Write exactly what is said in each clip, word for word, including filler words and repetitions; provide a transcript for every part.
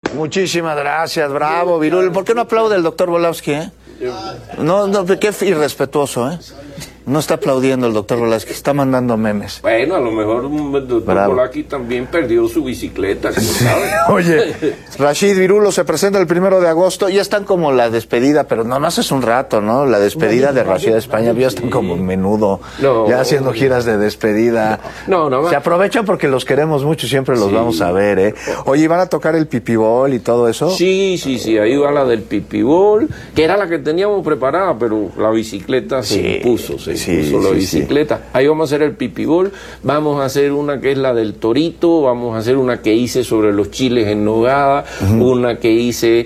Muchísimas gracias, bravo, Virul. ¿Por qué no aplaude el doctor Volowski, eh? No, no, qué irrespetuoso, ¿eh? No está aplaudiendo el doctor Volowski, está mandando memes. Bueno, a lo mejor el doctor Volowski también perdió su bicicleta, como sabe. Oye, Rashid Virulo se presenta el primero de agosto, ya están como la despedida, pero no, no hace un rato, ¿no? La despedida de Rashid de España, ya están como menudo, no, ya haciendo giras de despedida. No, no, no. Se aprovechan porque los queremos mucho y siempre los sí. vamos a ver, ¿eh? Oye, ¿van a tocar el pipibol y todo eso? Sí, sí, sí, ahí va la del pipibol, que era la que teníamos preparada, pero la bicicleta se sí. impuso, se Sí, impuso la sí, bicicleta. Sí. Ahí vamos a hacer el pipibol, vamos a hacer una que es la del torito, vamos a hacer una que hice sobre los chiles en nogada, uh-huh. una que hice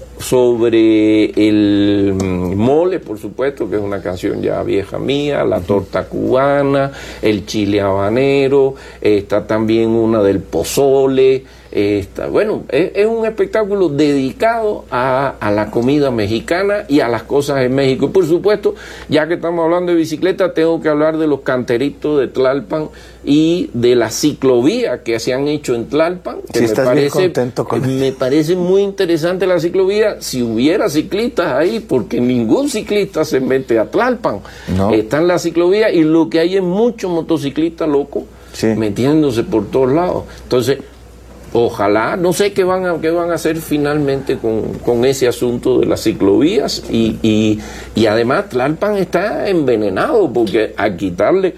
sobre el mole, por supuesto, que es una canción ya vieja mía, la uh-huh. torta cubana, el chile habanero, está también una del pozole. Esta, bueno, es, es un espectáculo dedicado a, a la comida mexicana y a las cosas en México. Y por supuesto, ya que estamos hablando de bicicleta, tengo que hablar de los canteritos de Tlalpan y de la ciclovía que se han hecho en Tlalpan. Que sí, me estás parece, bien contento con me parece muy interesante la ciclovía. Si hubiera ciclistas ahí, porque ningún ciclista se mete a Tlalpan. No. Está en la ciclovía y lo que hay es muchos motociclistas locos sí. metiéndose por todos lados. Entonces, ojalá, no sé qué van a, qué van a hacer finalmente con, con ese asunto de las ciclovías y, y, y además Tlalpan está envenenado porque al quitarle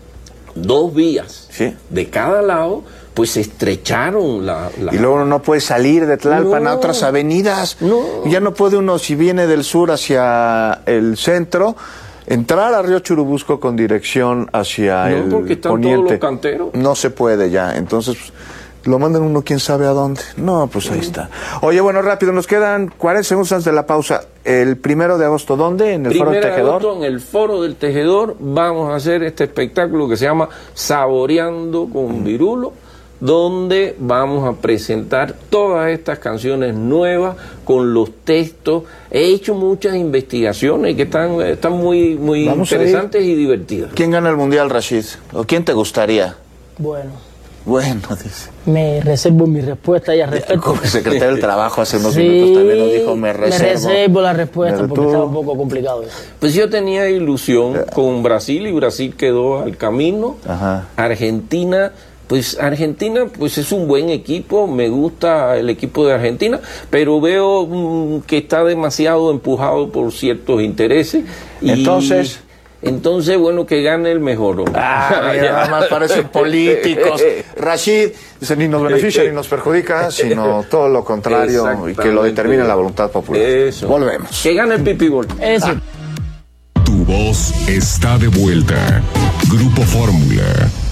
dos vías sí. de cada lado, pues se estrecharon la, la... Y luego uno no puede salir de Tlalpan no, a otras avenidas, no. ya no puede uno, si viene del sur hacia el centro, entrar a Río Churubusco con dirección hacia no, el porque están poniente. Todos los canteros. No se puede ya, entonces... Lo mandan uno quién sabe a dónde. No, pues ahí está. Oye, bueno, rápido, nos quedan cuarenta segundos antes de la pausa. El primero de agosto, ¿dónde? ¿En el Foro del Tejedor? Agosto, en el Foro del Tejedor vamos a hacer este espectáculo que se llama Saboreando con Virulo, donde vamos a presentar todas estas canciones nuevas con los textos. He hecho muchas investigaciones que están, están muy, muy interesantes y divertidas. ¿Quién gana el Mundial, Rashid? ¿O quién te gustaría? Bueno. Bueno, dice. Me reservo mi respuesta y al respecto. Como el secretario del Trabajo hace unos sí, minutos también nos dijo, me reservo. Me reservo la respuesta Pero porque tú... estaba un poco complicado eso. Pues yo tenía ilusión yeah. con Brasil y Brasil quedó al camino. Ajá. Argentina, pues Argentina pues es un buen equipo, me gusta el equipo de Argentina, pero veo mmm, que está demasiado empujado por ciertos intereses. Y... Entonces... Entonces, bueno, que gane el mejor. Ah, mira, nada más parecen políticos. Rashid dice, ni nos beneficia ni nos perjudica, sino todo lo contrario y que lo determine la voluntad popular. Eso. Volvemos. Que gane el pipibol. Eso. Tu voz está de vuelta. Grupo Fórmula.